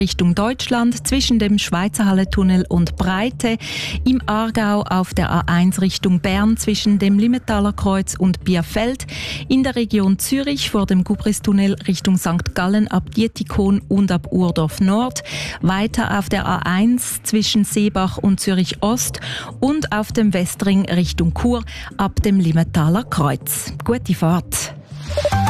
Richtung Deutschland zwischen dem Schweizerhalletunnel und Breite, im Aargau auf der A1 Richtung Bern zwischen dem Limmetaler Kreuz und Bierfeld, in der Region Zürich vor dem Gubristunnel Richtung St. Gallen ab Dietikon und ab Urdorf Nord, weiter auf der A1 zwischen Seebach und Zürich Ost und auf dem Westring Richtung Chur ab dem Limmetaler Kreuz. Gute Fahrt!